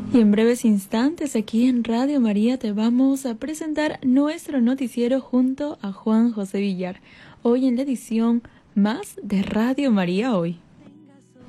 Y en breves instantes aquí en Radio María te vamos a presentar nuestro noticiero junto a Juan José Villar. Hoy en la edición más de Radio María Hoy.